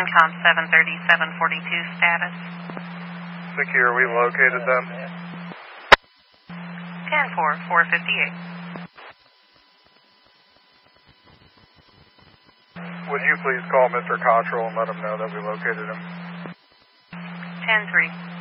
CENTCOM 73742 status. Secure, we located them. 10-4, 458. Would you please call Mr. Cottrell and let him know that we located him? 10-3.